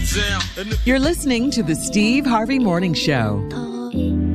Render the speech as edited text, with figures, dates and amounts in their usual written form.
You're listening to the Steve Harvey Morning Show.